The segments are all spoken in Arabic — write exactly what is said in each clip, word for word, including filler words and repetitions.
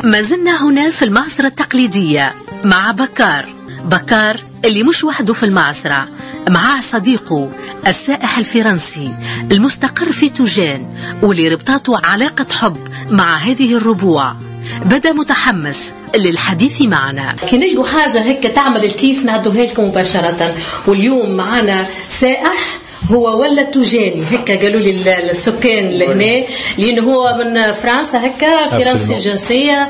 ما زلنا هنا في المعصرة التقليدية مع بكار. بكار اللي مش وحده في المعصرة، معاه صديقه السائح الفرنسي المستقر في توجان، واللي ربطاته علاقة حب مع هذه الربوع. بدأ متحمس للحديث معنا. كي نلقوا حاجة هيك تعمل الكيف نعدوها لكم مباشرة. واليوم معنا سائح هو ولا توجاني هيك قالوا لي السكان اللي هنا، لأنه هو من فرنسا هيك فرنسي الجنسية.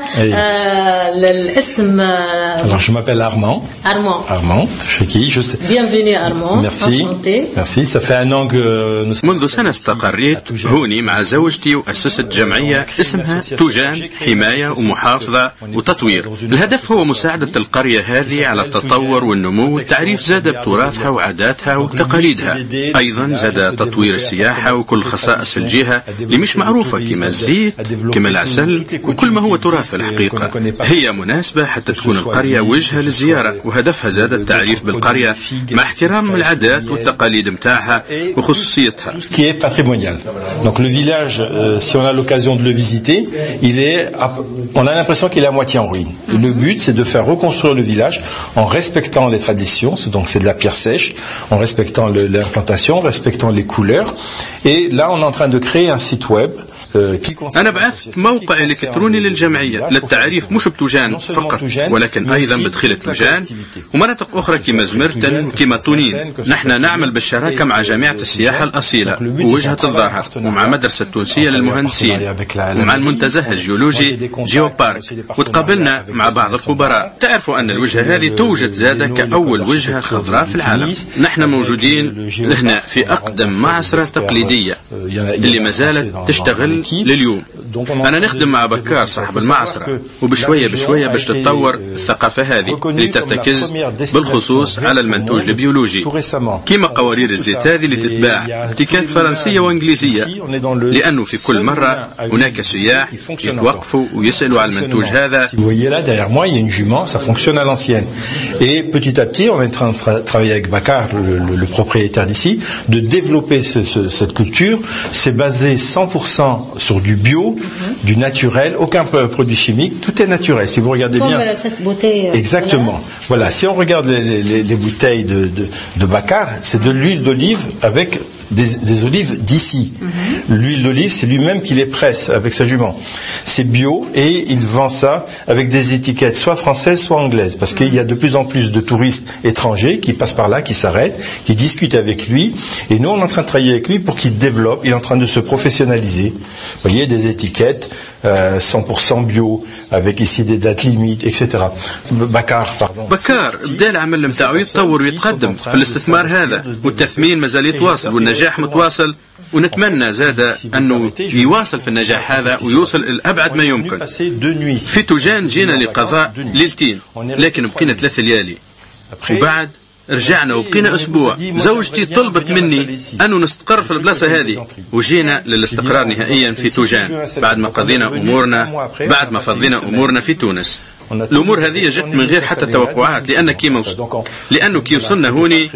آه الاسم Alors je m'appelle Armand. Armand. Armand, chez qui je sais. Bienvenue Armand. Merci. Merci. Ça fait un an que nous. منذ سنة استقريت هوني مع زوجتي وأسست جمعية اسمها توجان، حماية ومحافظة وتطوير. الهدف هو مساعدة القرية هذه على التطور والنمو والتعريف زاد بتراثها وعاداتها وتقاليدها. أيضا زاد تطوير السياحة وكل خصائص الجهة اللي مش معروفة كما الزيت كما العسل وكل ما هو تراث الحقيقة. هي مناسبة حتى تكون القرية وجهة للزيارة، وهدفها زاد التعريف بالقرية مع احترام العادات والتقاليد متاعها وخصوصيتها. qui est patrimonial. Donc le village, euh, si on a l'occasion de le visiter, il est, on a l'impression qu'il est à moitié en ruine. Et le but, c'est de faire reconstruire le village en respectant les traditions. Donc c'est de la pierre sèche, en respectant le, l'implantation, en respectant les couleurs. Et là, on est en train de créer un site web. أنا بعثت موقع إلكتروني للجمعية للتعريف مش بتوجان فقط، ولكن أيضا بدخيلة توجان ومناطق أخرى كما زمرتن وكما طونين. نحن نعمل بالشراكة مع جامعة السياحة الأصيلة ووجهة الظاهر، ومع مدرسة تونسية للمهندسين، ومع المنتزه الجيولوجي جيو بارك، وتقابلنا مع بعض الخبراء. تعرفوا أن الوجهة هذه توجد زادة كأول وجهة خضراء في العالم. نحن موجودين لهنا في أقدم معصرة تقليدية اللي ما زالت تشتغل لليوم. أنا نخدم مع بكار صاحب المعصرة، وبشوية بشوية باش تتطور الثقافة هذه اللي ترتكز بالخصوص على المنتوج البيولوجي، كما قوارير الزيت هذه اللي تتباع ابتكارات فرنسية وإنجليزية، لأنه في كل مرة هناك سياح يتوقفوا ويسألوا على المنتوج هذا. Vous voyez là derrière moi, il y a une jument, ça fonctionne à l'ancienne. Et petit à petit, on est en train de tra- travailler avec Bakar, le, le, le propriétaire d'ici, de développer ce, ce, cette culture. C'est basé cent pour cent sur du bio, mm-hmm. du naturel, aucun produit chimique, tout est naturel. Si vous regardez Comme bien, euh, cette bouteille. Euh, exactement. Voilà. voilà, si on regarde les, les, les bouteilles de, de, de Bakar, c'est de l'huile d'olive avec Des, des olives d'ici. Mm-hmm. L'huile d'olive, c'est lui-même qui les presse avec sa jument. C'est bio et il vend ça avec des étiquettes soit françaises, soit anglaises. Parce mm-hmm. qu'il y a de plus en plus de touristes étrangers qui passent par là, qui s'arrêtent, qui discutent avec lui. Et nous, on est en train de travailler avec lui pour qu'il développe. Il est en train de se professionnaliser. Vous voyez, des étiquettes euh, cent pour cent bio, avec ici des dates limites, et cetera. Bakar, pardon. Bakar, بدأ العمل متاعو يتطور ويتقدم في الاستثمار هذا، والتثمين مازال يتواصل والنجاح متواصل، ونتمنى زاد أنه يواصل في النجاح هذا ويوصل الأبعد ما يمكن. في توجان جينا لقضاء ليلتين، لكن بقينا ثلاث ليالي، وبعد رجعنا وبقينا أسبوع. زوجتي طلبت مني أنه نستقر في البلاصة هذه، وجينا للاستقرار نهائيا في توجان بعد ما قضينا أمورنا بعد ما فضينا أمورنا في تونس. الأمور هذه جت من غير حتى توقعات، لأن كي لأنه كي وصلنا هوني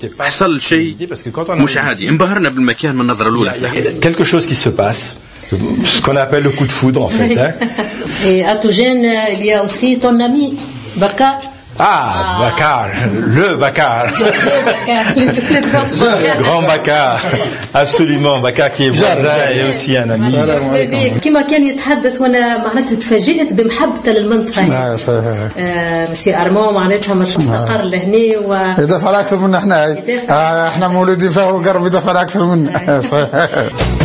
حصل شيء مش عادي، انبهرنا بالمكان من النظرة الأولى. quelque chose qui se passe, ce qu'on appelle le coup de foudre en fait. Hein. Et à Tougène, il y a aussi ton ami Bakar. Ah, ah, Bakar, le Bakar, le grand Bakar, absolument, Bakar qui est voisin et aussi un ami. كما كان يتحدث وانا معناتها تفاجئت بمحبته للمنطقه. اه صحيح. مسيو ارمون معناتها مش مستقر لهني و يدافع اكثر منا احنا. احنا مولودين فيه وقرب يدافع اكثر منا. صحيح.